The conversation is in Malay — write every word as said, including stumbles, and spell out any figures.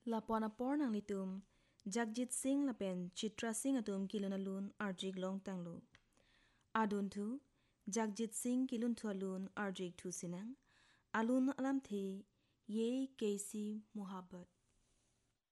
Lapona pornang litum, Jagjit Singh lapen Chitra Singh atum kilunalun arjik long tanglu. Adun tu, Jagjit Singh kilun tu alun arjik tu sinang, alun alam the, ye kesi muhabbat.